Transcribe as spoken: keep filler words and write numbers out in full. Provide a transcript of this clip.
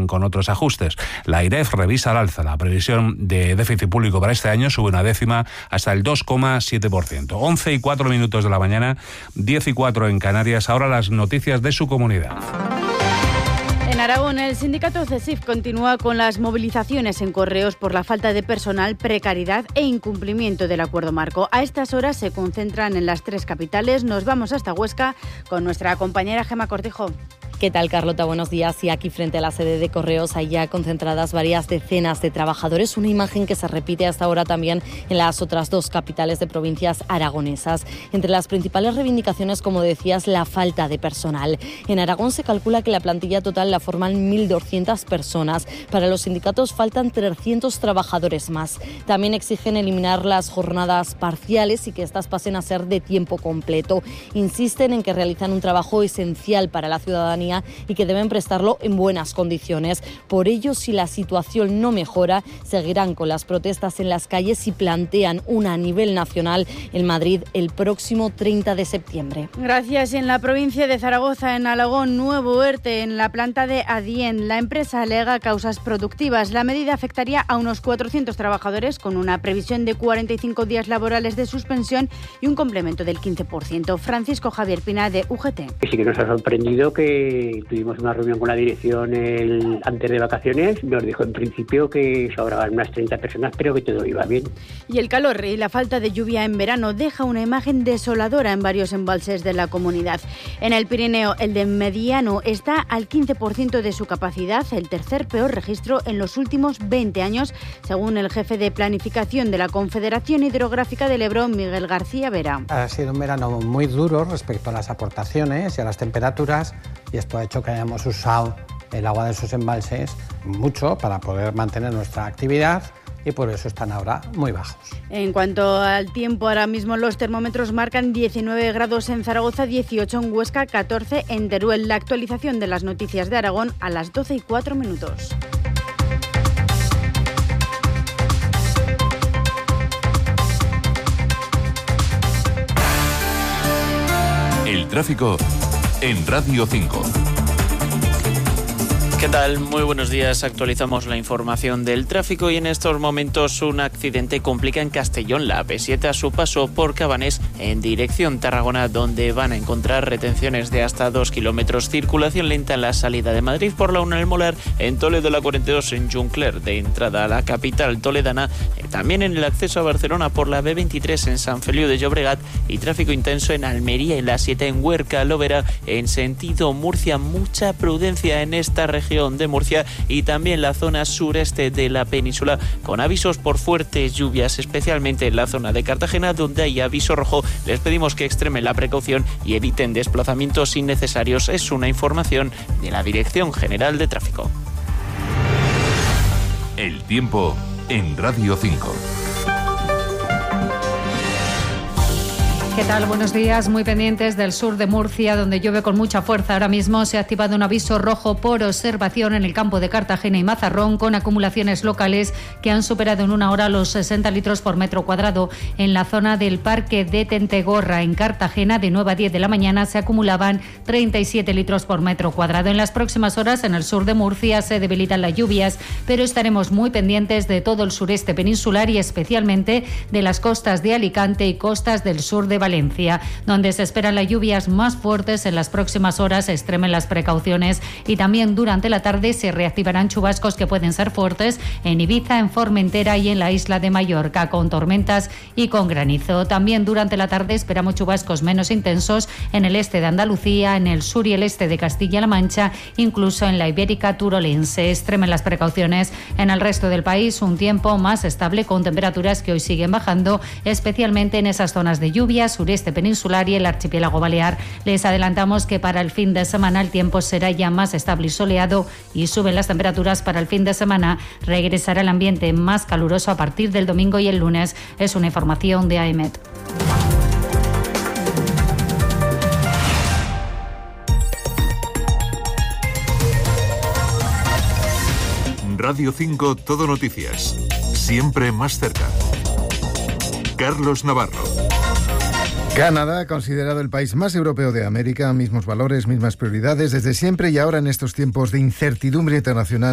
con otros ajustes. La AIREF revisa al alza la previsión de déficit público para este año, sube una décima hasta el dos coma siete por ciento. once y cuatro minutos de la mañana, diez y cuatro en Canarias. Ahora las noticias de su comunidad. En Aragón, el sindicato CESIF continúa con las movilizaciones en Correos por la falta de personal, precariedad e incumplimiento del acuerdo marco. A estas horas se concentran en las tres capitales. Nos vamos hasta Huesca con nuestra compañera Gemma Cortijo. ¿Qué tal, Carlota? Buenos días. Y aquí frente a la sede de Correos hay ya concentradas varias decenas de trabajadores, una imagen que se repite hasta ahora también en las otras dos capitales de provincias aragonesas. Entre las principales reivindicaciones, como decías, la falta de personal. En Aragón se calcula que la plantilla total la forman mil doscientas personas. Para los sindicatos faltan trescientos trabajadores más. También exigen eliminar las jornadas parciales y que estas pasen a ser de tiempo completo. Insisten en que realizan un trabajo esencial para la ciudadanía y que deben prestarlo en buenas condiciones. Por ello, si la situación no mejora, seguirán con las protestas en las calles y plantean una a nivel nacional en Madrid el próximo treinta de septiembre. Gracias. En la provincia de Zaragoza, en Alagón, nuevo ERTE en la planta de Adien. La empresa alega causas productivas. La medida afectaría a unos cuatrocientos trabajadores con una previsión de cuarenta y cinco días laborales de suspensión y un complemento del quince por ciento. Francisco Javier Pina, de U G T. Sí que nos ha sorprendido que tuvimos una reunión con la dirección el, antes de vacaciones. Nos dijo en principio que sobraban unas treinta personas, pero que todo iba bien. Y el calor y la falta de lluvia en verano deja una imagen desoladora en varios embalses de la comunidad. En el Pirineo, el de Mediano está al quince por ciento de su capacidad, el tercer peor registro en los últimos veinte años, según el jefe de planificación de la Confederación Hidrográfica del Ebro, Miguel García Vera. Ha sido un verano muy duro respecto a las aportaciones y a las temperaturas, y esto ha hecho que hayamos usado el agua de esos embalses mucho para poder mantener nuestra actividad, y por eso están ahora muy bajos. En cuanto al tiempo, ahora mismo los termómetros marcan diecinueve grados en Zaragoza, dieciocho en Huesca, catorce en Teruel. La actualización de las noticias de Aragón a las doce y cuatro minutos. El tráfico en Radio cinco. ¿Qué tal? Muy buenos días. Actualizamos la información del tráfico y en estos momentos un accidente complica en Castellón la P siete a su paso por Cabanés en dirección Tarragona, donde van a encontrar retenciones de hasta dos kilómetros. Circulación lenta en la salida de Madrid por la uno del Molar, en Toledo la cuarenta y dos en Juncler de entrada a la capital toledana, también en el acceso a Barcelona por la B veintitrés en San Feliu de Llobregat y tráfico intenso en Almería y la siete en Huerca Lóvera en sentido Murcia. Mucha prudencia en esta región de Murcia y también la zona sureste de la península, con avisos por fuertes lluvias, especialmente en la zona de Cartagena, donde hay aviso rojo. Les pedimos que extremen la precaución y eviten desplazamientos innecesarios. Es una información de la Dirección General de Tráfico. El tiempo en Radio cinco. ¿Qué tal? Buenos días. Muy pendientes del sur de Murcia, donde llueve con mucha fuerza. Ahora mismo se ha activado un aviso rojo por observación en el campo de Cartagena y Mazarrón, con acumulaciones locales que han superado en una hora los sesenta litros por metro cuadrado. En la zona del Parque de Tentegorra, en Cartagena, de nueve a diez de la mañana, se acumulaban treinta y siete litros por metro cuadrado. En las próximas horas, en el sur de Murcia, se debilitan las lluvias, pero estaremos muy pendientes de todo el sureste peninsular y especialmente de las costas de Alicante y costas del sur de Valencia, donde se esperan las lluvias más fuertes en las próximas horas. Extremen las precauciones y también durante la tarde se reactivarán chubascos que pueden ser fuertes en Ibiza, en Formentera y en la isla de Mallorca, con tormentas y con granizo. También durante la tarde esperamos chubascos menos intensos en el este de Andalucía, en el sur y el este de Castilla-La Mancha, incluso en la Ibérica turolense. Extremen las precauciones en el resto del país. Un tiempo más estable con temperaturas que hoy siguen bajando, especialmente en esas zonas de lluvia, sureste peninsular y el archipiélago balear. Les adelantamos que para el fin de semana el tiempo será ya más estable y soleado y suben las temperaturas para el fin de semana. Regresará el ambiente más caluroso a partir del domingo y el lunes. Es una información de AEMET. Radio cinco Todo Noticias. Siempre más cerca. Carlos Navarro. Canadá, considerado el país más europeo de América, mismos valores, mismas prioridades desde siempre y ahora en estos tiempos de incertidumbre internacional.